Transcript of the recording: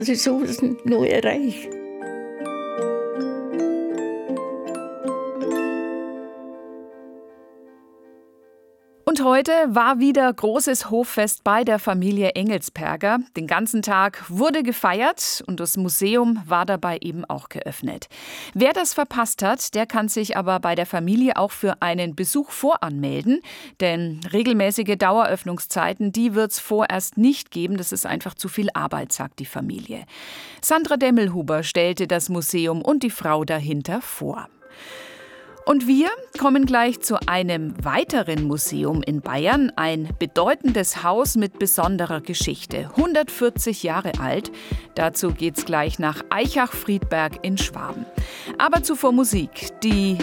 Das ist so ein neues Reich. Und heute war wieder großes Hoffest bei der Familie Engelsperger. Den ganzen Tag wurde gefeiert und das Museum war dabei eben auch geöffnet. Wer das verpasst hat, der kann sich aber bei der Familie auch für einen Besuch voranmelden. Denn regelmäßige Daueröffnungszeiten, die wird es vorerst nicht geben. Das ist einfach zu viel Arbeit, sagt die Familie. Sandra Demmelhuber stellte das Museum und die Frau dahinter vor. Und wir kommen gleich zu einem weiteren Museum in Bayern, ein bedeutendes Haus mit besonderer Geschichte, 140 Jahre alt. Dazu geht's gleich nach Aichach-Friedberg in Schwaben. Aber zuvor Musik. Die